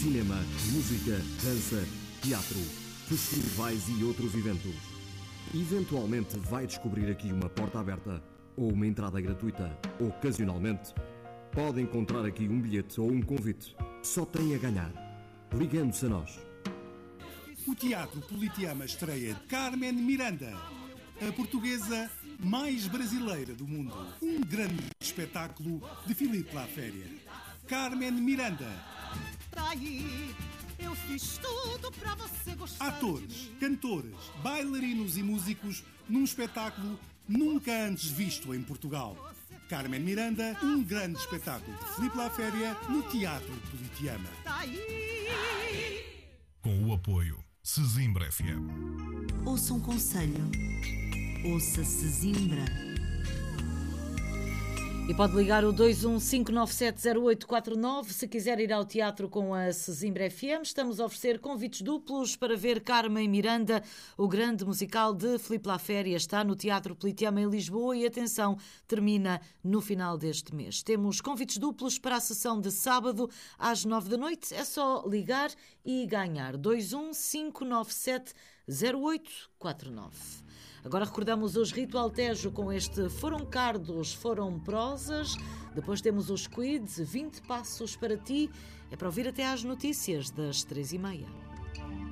cinema, música, dança, teatro, festivais e outros eventos. Eventualmente vai descobrir aqui uma porta aberta ou uma entrada gratuita. Ocasionalmente pode encontrar aqui um bilhete ou um convite. Só tem a ganhar, ligando-se a nós. O Teatro Politeama estreia Carmen Miranda, a portuguesa mais brasileira do mundo. Um grande espetáculo de Filipe Laféria. Carmen Miranda. Eu fiz tudo pra você gostar. Atores, cantores, bailarinos e músicos num espetáculo nunca antes visto em Portugal. Carmen Miranda, um grande espetáculo de Filipe Laféria no Teatro Politeama. Com o apoio Sesimbra FM. Ouça um conselho. Ouça Sesimbra. E pode ligar o 215970849 se quiser ir ao teatro com a Sesimbra FM. Estamos a oferecer convites duplos para ver Carmen Miranda, o grande musical de Filipe Laféria. Está no Teatro Politeama em Lisboa e, atenção, termina no final deste mês. Temos convites duplos para a sessão de sábado às 9 da noite. É só ligar e ganhar. 215970849. Agora recordamos os Ritual Tejo com este Foram Cardos, Foram Prosas. Depois temos os Squid, 20 passos para ti. É para ouvir até às notícias das 3h30.